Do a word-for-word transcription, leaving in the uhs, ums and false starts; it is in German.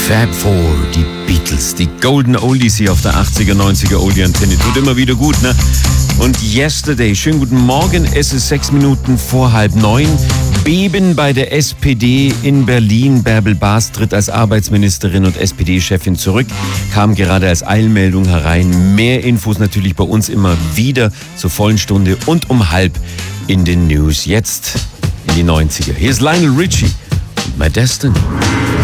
Fab Four, die Beatles, die Golden Oldies hier auf der achtziger, neunziger Oldie-Antenne. Tut immer wieder gut, ne? Und Yesterday, schönen guten Morgen, es ist sechs Minuten vor halb neun. Beben bei der S P D in Berlin. Bärbel Baas tritt als Arbeitsministerin und S P D-Chefin zurück. Kam gerade als Eilmeldung herein. Mehr Infos natürlich bei uns immer wieder zur vollen Stunde und um halb in den News. Jetzt in die neunziger. Hier ist Lionel Richie und My Destiny.